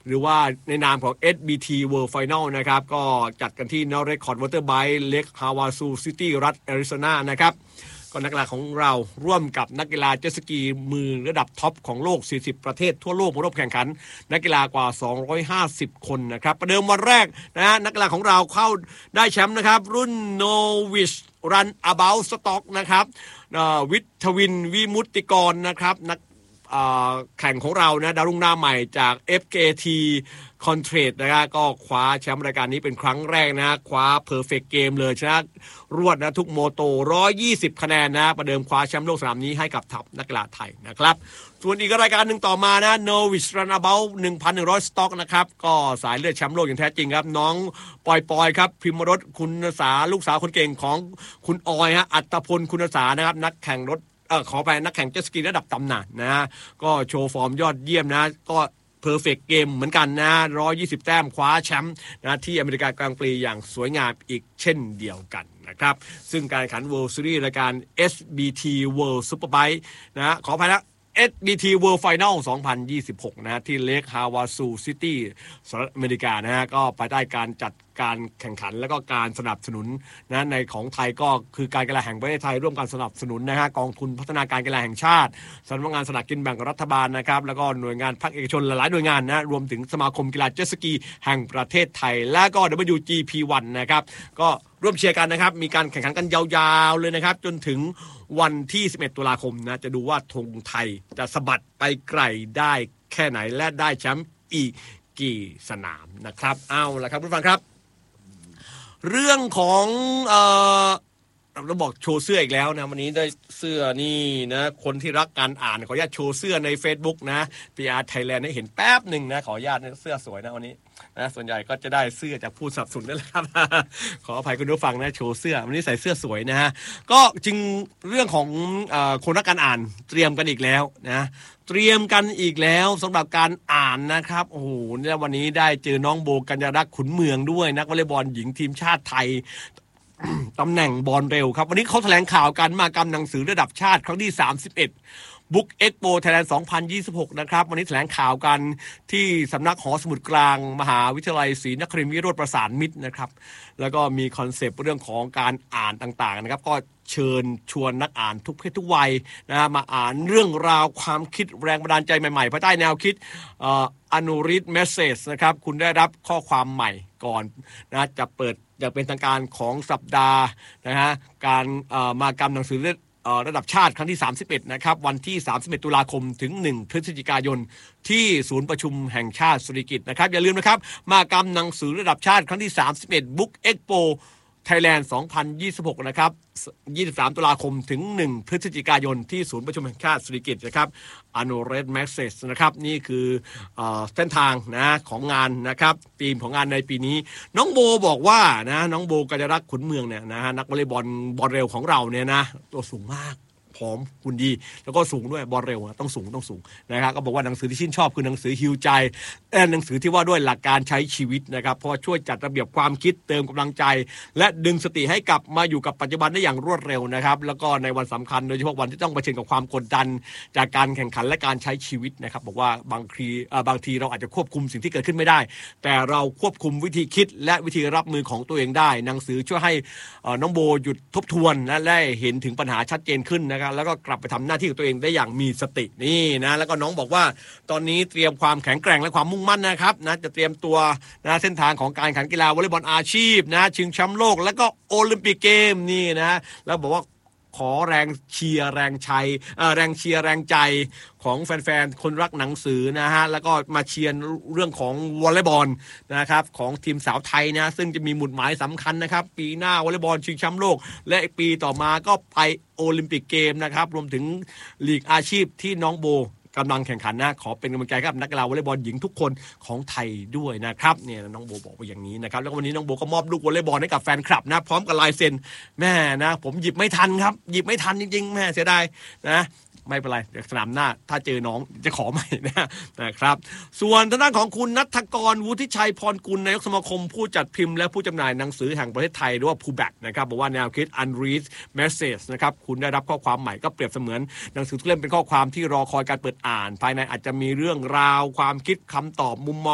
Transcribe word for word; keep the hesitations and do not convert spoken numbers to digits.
หรือว่าในนามของ เอส บี ที World Final นะครับก็จัดกันที่ Northern Waterbike Lake Havasu City รัฐแอริโซนานะครับก็นักกีฬาของเราร่วมกับนักกีฬาเจ็ตสกีมือระดับท็อปของโลกสี่สิบประเทศทั่วโลกมาร่วมแข่งขันนักกีฬากว่าสองร้อยห้าสิบคนนะครับประเดิมวันแรกนะฮะนักกีฬาของเราเข้าได้แชมป์นะครับรุ่น Novice Run About Stock นะครับวิทวินวิมุตติกรนะครับนักแข่งของเรานะดาวรุ่งหน้าใหม่จาก เอฟ เค ที Contrade นะครับก็คว้าแชมป์รายการนี้เป็นครั้งแรกนะคว้า Perfect Game เลยชนะรวดนะทุกโมโตหนึ่งร้อยยี่สิบคะแนนนะประเดิมคว้าแชมป์โลกสนามนี้ให้กับทัพนักกีฬาไทยนะครับส่วนอีกรายการหนึ่งต่อมานะ Novice Runabout หนึ่งพันหนึ่งร้อย สต็อกนะครับก็สายเลือดแชมป์โลกอย่างแท้จริงครับน้องปอยปอยครับพิมพ์รสคุณสาลูกสาวคนเก่งของคุณออยฮะอัตพลคุณสานะครับนักแข่งรถเออขอไปนักแข่งเจ็ตสกีระดับตำนานนะฮะก็โชว์ฟอร์มยอดเยี่ยมนะก็เพอร์เฟกต์เกมเหมือนกันนะหนึ่งร้อยยี่สิบแต้มคว้าแชมป์นะที่อเมริกากลางปรีอย่างสวยงามอีกเช่นเดียวกันนะครับซึ่งการแข่งขัน World Series รายการ เอส บี ที World Superbike นะขออภัยนะ เอส บี ที World Final สองพันยี่สิบหกนะที่เลคฮาวาซูซิตี้สหรัฐอเมริกานะฮะก็ภายใต้การจัดการแข่งขันและก็การสนับสนุนนะในของไทยก็คือการกีฬาแห่งประเทศไทยร่วมกันสนับสนุนนะฮะกองทุนพัฒนาการกีฬาแห่งชาติสำนักงานสลากกินแบ่งรัฐบาลนะครับแล้วก็หน่วยงานภาคเอกชนหลายๆหน่วยงานนะรวมถึงสมาคมกีฬาเจ็ตสกีแห่งประเทศไทยและก็ ดับเบิลยู จี พี วัน นะครับก็ร่วมเชียร์กันนะครับมีการแข่งขันกันยาวๆเลยนะครับจนถึงวันที่สิบเอ็ดตุลาคมนะจะดูว่าธงไทยจะสะบัดไปไกลได้แค่ไหนและได้แชมป์อีกกี่สนามนะครับเอาล่ะครับผู้ฟังครับเรื่องของเอ่อเราบอกโชว์เสื้ออีกแล้วนะวันนี้ได้เสื้อนี่นะคนที่รักการอ่านขออนุญาตโชว์เสื้อใน Facebook นะ พี อาร์ Thailand ให้เห็นแป๊บหนึ่งนะขออนุญาตนะเสื้อสวยนะวันนี้นะส่วนใหญ่ก็จะได้เสื้อจากผู้สนับสนุนนั่นแหละครับ ขออภัยคุณผู้ฟังนะโชว์เสื้อวันนี้ใส่เสื้อสวยนะฮะก็จริงเรื่องของเอ่อคนรักการอ่านเตรียมกันอีกแล้วนะเตรียมกันอีกแล้วสำหรับการอ่านนะครับโอ้โหเนี่ยวันนี้ได้เจอน้องโบกัญญารักษ์ขุนเมืองด้วยนักวอลเลย์บอลหญิงทีมชาติไทย ตำแหน่งบอลเร็วครับวันนี้เขาแถลงข่าวกันมากรรมหนังสือระดับชาติครั้งที่สามสิบเอ็ดBook Expo Thailand สองพันยี่สิบหกนะครับวันนี้แถลงข่าวกันที่สำนักหอสมุดกลางมหาวิทยาลัยศรีนครินทร์วิโรจน์ประสานมิตรนะครับแล้วก็มีคอนเซปต์เรื่องของการอ่านต่างๆนะครับก็เชิญชวนนักอ่านทุกเพศทุกวัยนะมาอ่านเรื่องราวความคิดแรงบันดาลใจใหม่ๆภายใต้แนวคิดอนุริทเมสเซจนะครับคุณได้รับข้อความใหม่ก่อนนะจะเปิดอย่างเป็นทางการของสัปดาห์นะฮะการมากรรมหนังสือระดับชาติครั้งที่สามสิบเอ็ดนะครับวันที่สามสิบเอ็ดตุลาคมถึงหนึ่งพฤศจิกายนที่ศูนย์ประชุมแห่งชาติสุริกิติ์นะครับอย่าลืมนะครับมากรรมหนังสือระดับชาติครั้งที่สามสิบเอ็ด Book Expo Thailand สองพันยี่สิบหกนะครับยี่สิบสามตุลาคมถึงหนึ่งพฤศจิกายนที่ศูนย์ประชุมแห่งชาติสุริกิติ์นะครับอนุเรศแมสเซจนะครับนี่คือเส้นทางนะของงานนะครับธีมของงานในปีนี้น้องโบบอกว่านะน้องโบกัญญารักษ์ขุนเมืองเนี่ยนะฮะนักวอลเลย์บอลบอลเร็วของเราเนี่ยนะตัวสูงมากผอมหุ่นดีแล้วก็สูงด้วยบอลเร็วต้องสูงต้องสูงนะครับก็บอกว่าหนังสือที่ชื่นชอบคือหนังสือฮิวใจหนังสือที่ว่าด้วยหลักการใช้ชีวิตนะครับเพราะว่าช่วยจัดระเบียบความคิดเติมกำลังใจและดึงสติให้กลับมาอยู่กับปัจจุบันได้อย่างรวดเร็วนะครับแล้วก็ในวันสำคัญโดยเฉพาะวันที่ต้องเผชิญกับความกดดันจากการแข่งขันและการใช้ชีวิตนะครับบอกว่าบางทีบางทีเราอาจจะควบคุมสิ่งที่เกิดขึ้นไม่ได้แต่เราควบคุมวิธีคิดและวิธีรับมือของตัวเองได้หนังสือช่วยให้น้องโบหยุดทบทวนและได้เห็นถึงปัญหาชัดเจนขึ้นนะครับแล้วก็กลับไปทำหน้าที่ของตัวเองได้อย่างมีสตินี่นะแล้วก็น้องบอกว่าตอนนี้เตรียมความแข็งแกร่งและความมุ่งมั่นนะครับนะจะเตรียมตัวนะเส้นทางของการแข่งขันกีฬาวอลเลย์บอลอาชีพนะชิงแชมป์โลกแล้วก็โอลิมปิกเกมนี่นะแล้วบอกว่าขอแรงเชียร์แรงชัยแรงเชียร์แรงใจของแฟนๆคนรักหนังสือนะฮะแล้วก็มาเชียร์เรื่องของวอลเลย์บอลนะครับของทีมสาวไทยนะซึ่งจะมีหมุดหมายสำคัญนะครับปีหน้าวอลเลย์บอลชิงแชมป์โลกและปีต่อมาก็ไปโอลิมปิกเกมนะครับรวมถึงลีกอาชีพที่น้องโบกำลังแข่งขันนะขอเป็นกำลังใจกับนักกีฬาวอลเลย์บอลหญิงทุกคนของไทยด้วยนะครับเนี่ยน้องโบบอกไปอย่างนี้นะครับแล้ววันนี้น้องโบก็มอบลูกวอลเลย์บอลให้กับแฟนคลับนะพร้อมกับลายเซ็นแม่นะผมหยิบไม่ทันครับหยิบไม่ทันจริงๆแม่เสียดายนะไม่เป็นไรเดี๋ยวสนามหน้าถ้าเจอน้องจะขอใหม่นะนะครับส่วนทางด้านของคุณณัฐกรวุฒิชัยพรกุลนายกสมาคมผู้จัดพิมพ์และผู้จำหน่ายหนังสือแห่งประเทศไทยหรือว่า พูแบค นะครับบอกว่าแนวคิด Unread Message นะครับคุณได้รับข้อความใหม่ก็เปรียบเสมือนหนังสือทุกเล่มเป็นข้อความที่รอคอยการเปิดอ่านภายในอาจจะมีเรื่องราวความคิดคำตอบมุมมอง